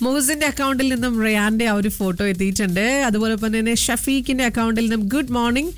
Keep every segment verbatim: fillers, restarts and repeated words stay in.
മുഹസിന്റെ അക്കൗണ്ടിൽ നിന്നും റയാന്റെ ആ ഒരു ഫോട്ടോ എത്തിയിട്ടുണ്ട്. അതുപോലെ തന്നെ ഷഫീഖിന്റെ അക്കൗണ്ടിൽ നിന്നും good morning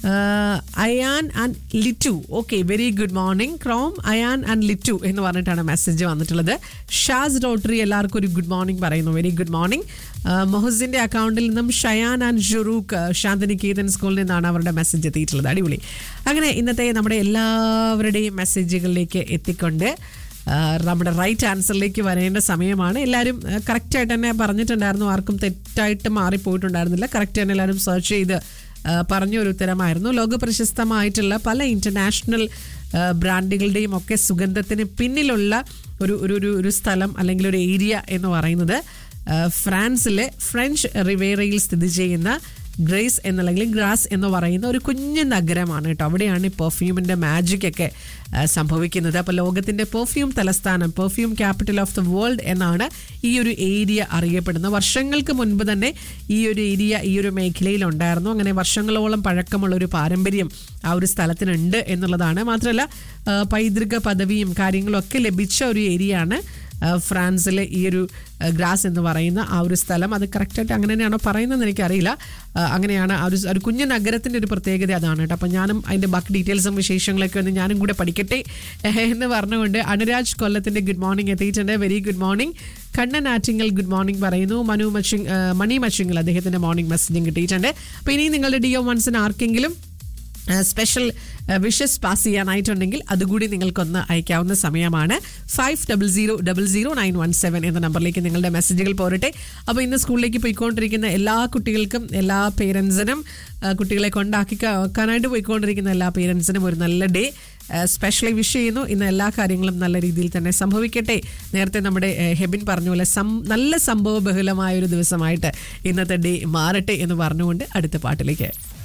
Ayan and Littu. Okay, very good morning Chrome Ayan and Littu എന്ന് പറഞ്ഞിട്ടാണ് മെസ്സേജ് വന്നിട്ടുള്ളത്. ഷാസ് ഡോട്ടറി എല്ലാവർക്കും ഒരു ഗുഡ് മോർണിംഗ് പറയുന്നു. Very good morning. മൊഹസിന്റെ അക്കൗണ്ടിൽ നിന്നും ഷയാൻ ആൻഡ് ഷുറൂഖ് ശാന്തിനികേതൻ സ്കൂളിൽ നിന്നാണ് അവരുടെ മെസ്സേജ് എത്തിയിട്ടുള്ളത്. അടിപൊളി. അങ്ങനെ ഇന്നത്തെ നമ്മുടെ എല്ലാവരുടെയും മെസ്സേജുകളിലേക്ക് എത്തിക്കൊണ്ട് നമ്മുടെ റൈറ്റ് ആൻസറിലേക്ക് വരേണ്ട സമയമാണ്. എല്ലാവരും കറക്റ്റായിട്ട് തന്നെ പറഞ്ഞിട്ടുണ്ടായിരുന്നു, ആർക്കും തെറ്റായിട്ട് മാറിപ്പോയിട്ടുണ്ടായിരുന്നില്ല. കറക്റ്റ് തന്നെ എല്ലാവരും സെർച്ച് ചെയ്ത് പറഞ്ഞൊരു ഉത്തരമായിരുന്നു. ലോക പ്രശസ്തമായിട്ടുള്ള പല ഇന്റർനാഷണൽ ബ്രാൻഡുകളുടെയും ഒക്കെ സുഗന്ധത്തിന് പിന്നിലുള്ള ഒരു ഒരു ഒരു സ്ഥലം അല്ലെങ്കിൽ ഒരു ഏരിയ എന്ന് പറയുന്നത് ഫ്രാൻസിലെ ഫ്രഞ്ച് റിവേറയിൽ സ്ഥിതി ചെയ്യുന്ന ഗ്രേസ് എന്നല്ലെങ്കിൽ ഗ്രാസ് എന്ന് പറയുന്ന ഒരു കുഞ്ഞു നഗരമാണ് കേട്ടോ. അവിടെയാണ് ഈ പെർഫ്യൂമിൻ്റെ മാജിക് ഒക്കെ സംഭവിക്കുന്നത്. അപ്പോൾ ലോകത്തിൻ്റെ പെർഫ്യൂം തലസ്ഥാനം, perfume capital of the world എന്നാണ് ഈ ഒരു ഏരിയ അറിയപ്പെടുന്നത്. വർഷങ്ങൾക്ക് മുൻപ് തന്നെ ഈ ഒരു ഏരിയ ഈ ഒരു മേഖലയിൽ ഉണ്ടായിരുന്നു. അങ്ങനെ വർഷങ്ങളോളം പഴക്കമുള്ള ഒരു പാരമ്പര്യം ആ ഒരു സ്ഥലത്തിനുണ്ട് എന്നുള്ളതാണ്. മാത്രമല്ല പൈതൃക പദവിയും കാര്യങ്ങളും ഒക്കെ ലഭിച്ച ഒരു ഏരിയയാണ് ഫ്രാൻസിലെ ഈ ഒരു ഗ്രാസ് എന്ന് പറയുന്ന ആ ഒരു സ്ഥലം. അത് കറക്റ്റായിട്ട് അങ്ങനെ തന്നെയാണോ പറയുന്നതെന്ന് എനിക്കറിയില്ല. അങ്ങനെയാണ് ആ ഒരു ഒരു കുഞ്ഞു നഗരത്തിൻ്റെ ഒരു പ്രത്യേകത അതാണ് കേട്ടോ. അപ്പം ഞാനും അതിൻ്റെ ബാക്കി ഡീറ്റെയിൽസും വിശേഷങ്ങളൊക്കെ ഒന്ന് ഞാനും കൂടെ പഠിക്കട്ടെ എന്ന് പറഞ്ഞുകൊണ്ട് അനുരാജ് കൊല്ലത്തിൻ്റെ ഗുഡ് മോർണിംഗ് എത്തിയിട്ടുണ്ട്. Very good morning. Kannan Attingal good morning പറയുന്നു. മനു മച്ചിങ് മണി മച്ചിങ്ങൽ അദ്ദേഹത്തിൻ്റെ മോർണിംഗ് മെസ്സേജും കിട്ടിയിട്ടുണ്ട്. അപ്പോൾ ഇനി നിങ്ങളുടെ ഡി ഒ വൺസിന് ആർക്കെങ്കിലും സ്പെഷ്യൽ വിഷസ് പാസ് ചെയ്യാനായിട്ടുണ്ടെങ്കിൽ അതുകൂടി നിങ്ങൾക്കൊന്ന് അയക്കാവുന്ന സമയമാണ്. Five double zero double zero nine one seven എന്ന നമ്പറിലേക്ക് നിങ്ങളുടെ മെസ്സേജുകൾ പോരട്ടെ. അപ്പോൾ ഇന്ന് സ്കൂളിലേക്ക് പോയിക്കൊണ്ടിരിക്കുന്ന എല്ലാ കുട്ടികൾക്കും, എല്ലാ പേരൻസിനും, കുട്ടികളെ കൊണ്ടാക്കി വെക്കാനായിട്ട് പോയിക്കൊണ്ടിരിക്കുന്ന എല്ലാ പേരൻസിനും ഒരു നല്ല ഡേ സ്പെഷ്യലി വിഷ് ചെയ്യുന്നു. ഇന്ന് എല്ലാ കാര്യങ്ങളും നല്ല രീതിയിൽ തന്നെ സംഭവിക്കട്ടെ. നേരത്തെ നമ്മുടെ ഹെബിൻ പറഞ്ഞ പോലെ നല്ല സംഭവ ബഹുലമായ ഒരു ദിവസമായിട്ട് ഇന്നത്തെ ഡേ മാറട്ടെ എന്ന് പറഞ്ഞുകൊണ്ട് അടുത്ത പാട്ടിലേക്ക്